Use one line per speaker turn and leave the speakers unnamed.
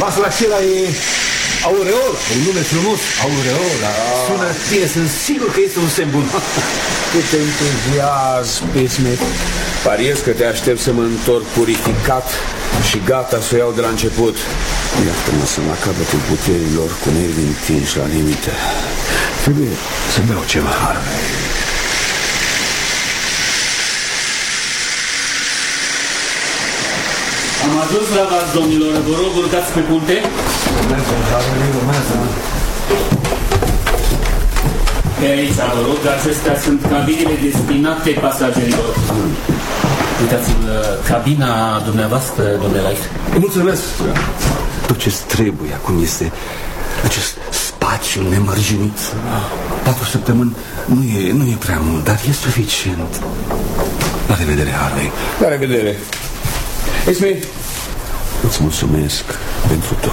Vasul acela e Aureola, un nume frumos.
Aureola, sună bine, sunt sigur că este un semn bun.
Cât entuziasm, Esme.
Pariez că te aștept să mă întorc purificat și gata să o iau de la început.
Iartă-mă să mă capătul puterilor cu nervii întinși la limită. Trebuie să beau ceva.
Am ajuns la vas, domnilor. Vă rog, urcați pe punte. Pe aici, vă rog, acestea sunt cabinele destinate pasagerilor. Uitați-vă, cabina dumneavoastră, domnule Light.
Mulțumesc. Tot ce-ți trebuie acum este acest spațiu nemărginit. 4 săptămâni nu e prea mult, dar e suficient. La revedere, Harvey.
La revedere. Esme,
îți mulțumesc pentru tot.